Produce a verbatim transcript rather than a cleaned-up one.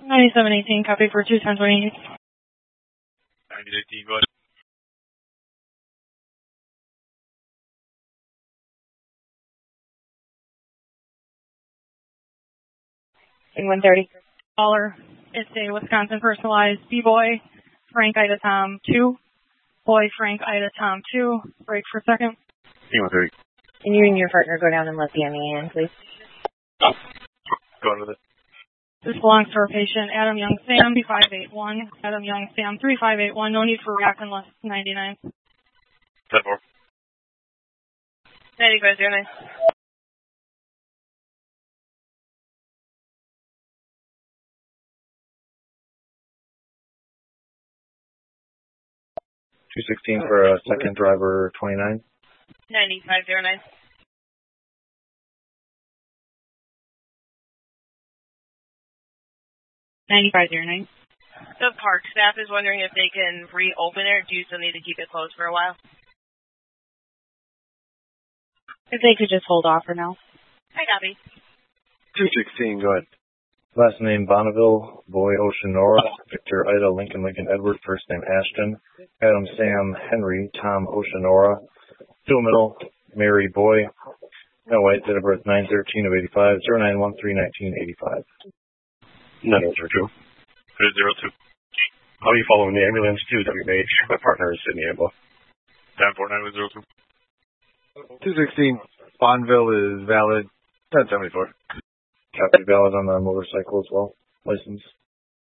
ninety-seven eighteen, copy for two ten twenty-eight. ninety eighteen, go ahead. one thirty. Caller, it's a Wisconsin personalized B-boy, Frank Ida Tom two. Boy, Frank Ida Tom two. Break for a second. one thirty. Can you and your partner go down and let the M E in, please? Go on with it. This belongs to our patient, Adam Young Sam, three five eight one. Adam Young Sam, three five eight one. No need for react unless ninety-nine. ten four. ninety-five zero nine. two sixteen for a second driver twenty-nine. ninety-five zero nine. ninety-five zero nine. The park staff is wondering if they can reopen it, or do you still need to keep it closed for a while? If they could just hold off for now. I copy. two sixteen, go ahead. Last name Bonneville, boy Oceanora, Victor Ida Lincoln Lincoln Edward, first name Ashton, Adam Sam Henry, Tom Oceanora, Phil Middle, Mary Boy, no white, date of birth nine thirteen of eighty-five, zero nine one three nineteen eighty-five. nine zero two. zero two. How are you following the ambulance to W H? My partner is Sydney Abel. ten four nine zero two. two sixteen, Bonneville is valid, ten seventy-four. Copy, valid on the motorcycle as well, license.